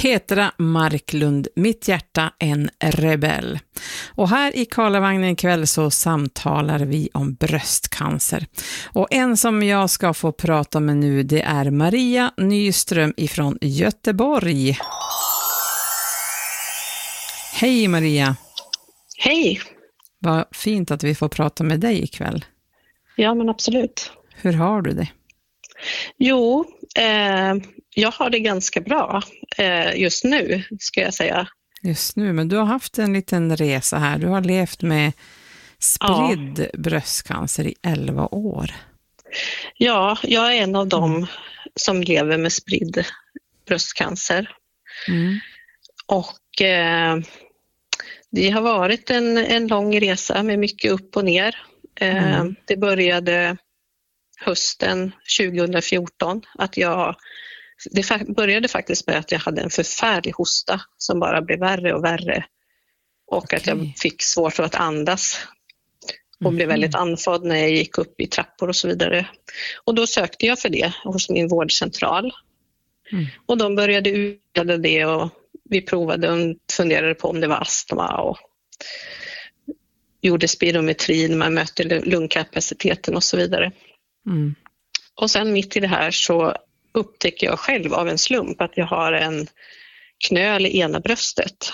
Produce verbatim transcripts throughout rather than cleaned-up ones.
Petra Marklund, mitt hjärta en rebell. Och här i Karlavagnen ikväll så samtalar vi om bröstcancer. Och en som jag ska få prata med nu, det är Maria Nyström ifrån Göteborg. Hej Maria. Hej. Vad fint att vi får prata med dig ikväll. Ja, men absolut. Hur har du det? Jo, eh, jag har det ganska bra eh, just nu, ska jag säga. Just nu, men du har haft en liten resa här. Du har levt med spridd ja. bröstcancer i elva år. Ja, jag är en av dem mm. som lever med spridd bröstcancer. Mm. Och eh, det har varit en, en lång resa med mycket upp och ner. Eh, mm. Det började hösten tjugo fjorton. Att jag, det fa- började faktiskt med att jag hade en förfärlig hosta som bara blev värre och värre. Och okay. att jag fick svårt att andas. Och mm. blev väldigt andfådd när jag gick upp i trappor och så vidare. Och då sökte jag för det hos min vårdcentral. Mm. Och de började utreda det och vi provade och funderade på om det var astma och gjorde spirometrin, man mötte lungkapaciteten och så vidare. Mm. Och sen mitt i det här så upptäcker jag själv av en slump att jag har en knöl i ena bröstet.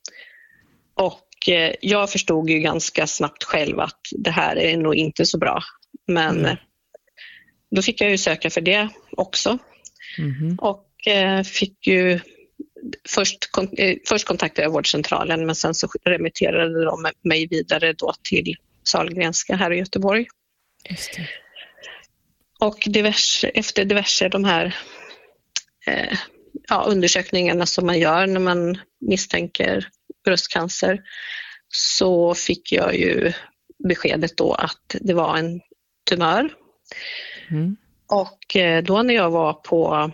Och eh, jag förstod ju ganska snabbt själv att det här är nog inte så bra. Men mm. då fick jag ju söka för det också. Mm. Och eh, fick ju Först, kon, eh, först kontaktade jag vårdcentralen men sen så remitterade de mig vidare då till Sahlgrenska här i Göteborg. Just det. Och diverse, efter diverse de här eh, ja, undersökningarna som man gör när man misstänker bröstcancer så fick jag ju beskedet då att det var en tumör. Mm. Och eh, då när jag var på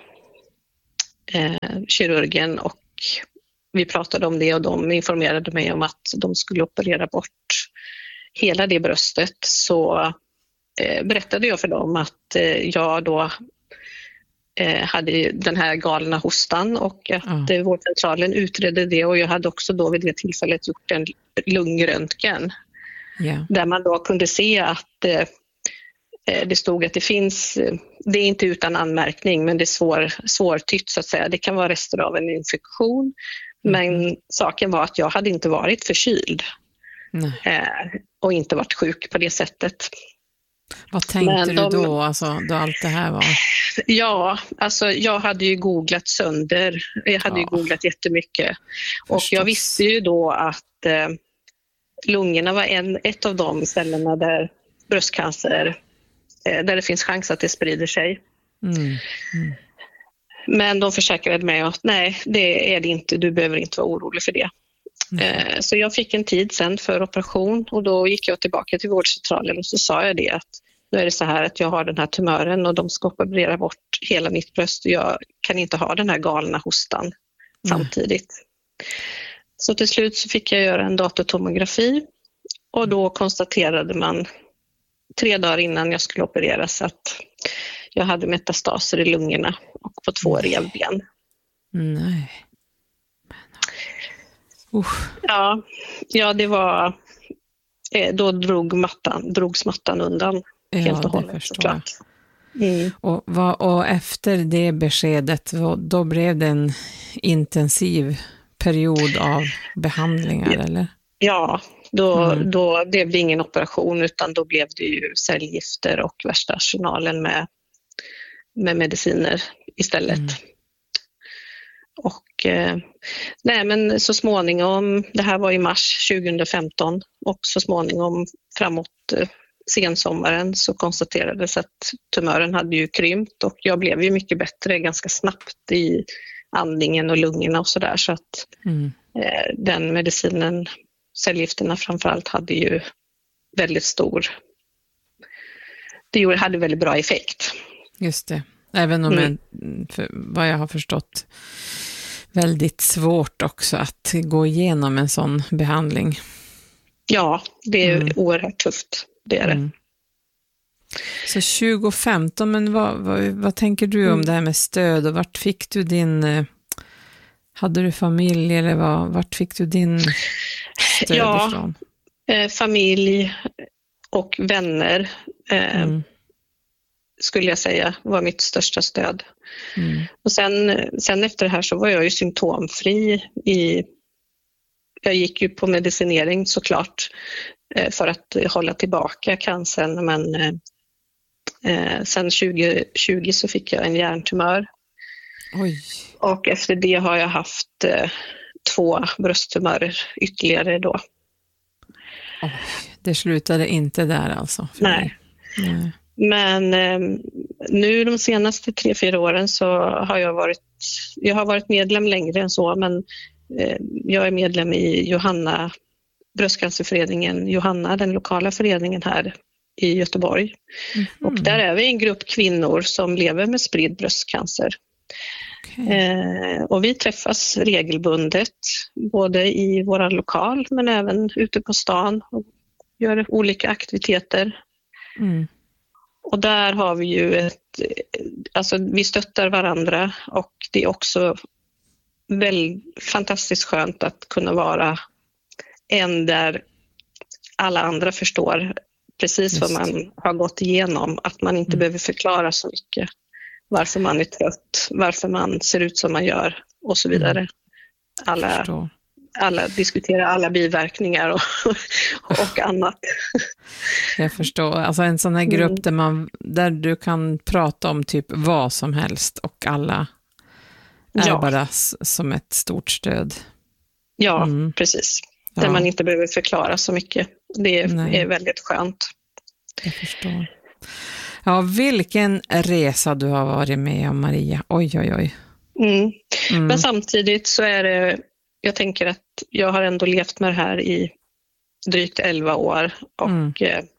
Eh, kirurgen och vi pratade om det och de informerade mig om att de skulle operera bort hela det bröstet så eh, berättade jag för dem att eh, jag då eh, hade den här galna hostan och att mm. eh, vårdcentralen utredde det och jag hade också då vid det tillfället gjort en lungröntgen yeah. där man då kunde se att eh, det stod att det finns, det är inte utan anmärkning men det är svår, svårtytt så att säga. Det kan vara rester av en infektion. Mm. Men saken var att jag hade inte varit förkyld. Eh, och inte varit sjuk på det sättet. Vad tänkte de, du då, alltså, då allt det här var? Ja, alltså jag hade ju googlat sönder. Jag hade ja. ju googlat jättemycket. Och Förstås. jag visste ju då att eh, lungorna var en, ett av de ställena där bröstcancer där det finns chans att det sprider sig. Mm. Mm. Men de försäkrade mig att nej, det är det inte. Du behöver inte vara orolig för det. Mm. Så jag fick en tid sen för operation och då gick jag tillbaka till vårdcentralen och så sa jag det att nu är det så här att jag har den här tumören och de ska operera bort hela mitt bröst och jag kan inte ha den här galna hostan mm. samtidigt. Så till slut så fick jag göra en datortomografi och då konstaterade man tre dagar innan jag skulle opereras att jag hade metastaser i lungorna och på två revben. Nej. Uh. Ja, ja, det var... Då drog mattan, drogs mattan undan ja, helt och hållet. Såklart. Mm. Och, vad, och efter det beskedet, då blev det en intensiv period av behandlingar, ja. eller? Ja, då, mm. då blev det ingen operation utan då blev det ju cellgifter och värsta arsenalen med, med mediciner istället. Mm. Och eh, nej men så småningom, det här var i mars tjugo femton och så småningom framåt eh, sensommaren så konstaterades att tumören hade ju krympt och jag blev ju mycket bättre ganska snabbt i andningen och lungorna och sådär så att mm. eh, den medicinen, cellgifterna framförallt hade ju väldigt stor, det hade väldigt bra effekt. Just det. Även om mm. jag, för vad jag har förstått, väldigt svårt också att gå igenom en sån behandling. Ja, det är mm. oerhört tufft, det är det. Mm. Så tjugo femton, men vad, vad, vad tänker du om mm. det här med stöd och vart fick du din, Hade du familj eller vad, vart fick du din stöd ja, ifrån? Eh, familj och vänner eh, mm. skulle jag säga var mitt största stöd. Mm. Och sen, sen efter det här så var jag ju symptomfri. I, jag gick ju på medicinering såklart eh, för att hålla tillbaka cancern, men eh, sen tjugo tjugo så fick jag en hjärntumör. Oj. Och efter det har jag haft eh, två brösttumörer ytterligare då. Oj, det slutade inte där alltså? Nej. Nej. Men eh, nu de senaste tre, fyra åren så har jag varit, jag har varit medlem längre än så, men eh, jag är medlem i Johanna, bröstcancerföreningen Johanna, den lokala föreningen här i Göteborg. Mm-hmm. Och där är vi en grupp kvinnor som lever med spridd bröstcancer. Okay. Eh, och vi träffas regelbundet, både i våra lokal men även ute på stan och gör olika aktiviteter. Mm. Och där har vi ju ett, alltså vi stöttar varandra, och det är också väldigt fantastiskt skönt att kunna vara en där alla andra förstår precis vad man har gått igenom, att man inte mm. behöver förklara så mycket varför man är trött, varför man ser ut som man gör och så vidare. Alla, alla diskuterar alla biverkningar och, och annat. Jag förstår. Alltså en sån här grupp mm. där, man, där du kan prata om typ vad som helst och alla är ja. bara som ett stort stöd. Ja, mm. precis. Där ja. man inte behöver förklara så mycket. Det är, är väldigt skönt. Jag förstår. Ja, vilken resa du har varit med om, Maria. Oj, oj, oj. Mm. Mm. Men samtidigt så är det, jag tänker att jag har ändå levt med det här i drygt elva år. Och mm.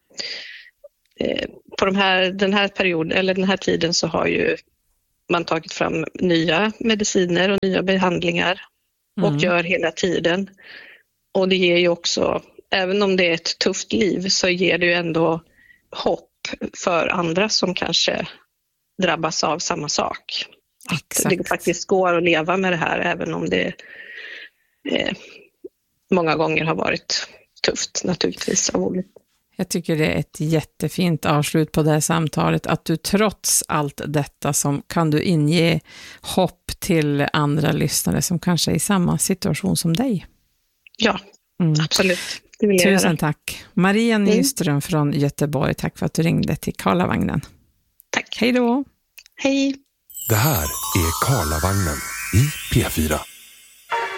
eh, på de här, den här perioden, eller den här tiden, så har ju man tagit fram nya mediciner och nya behandlingar mm. och gör hela tiden. Och det ger ju också, även om det är ett tufft liv, så ger det ju ändå hopp för andra som kanske drabbas av samma sak. Exakt. Att det faktiskt går att leva med det här, även om det eh, många gånger har varit tufft naturligtvis av olika. Jag tycker det är ett jättefint avslut på det här samtalet, att du trots allt detta som kan du inge hopp till andra lyssnare som kanske är i samma situation som dig. Ja, mm. absolut. Tusen göra. Tack. Maria Nyström mm. från Göteborg, tack för att du ringde till Karlavagnen. Tack. Hej då. Hej. Det här är Karlavagnen i P fyra.